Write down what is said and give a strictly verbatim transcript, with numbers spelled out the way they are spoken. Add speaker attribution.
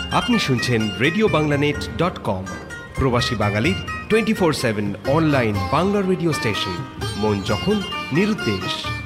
Speaker 1: আপনি শুনছেন radio বাংলানেট dot com, প্রবাসী বাঙালির twenty four seven online Bangla radio station. মন যখন নিরুদ্দেশ।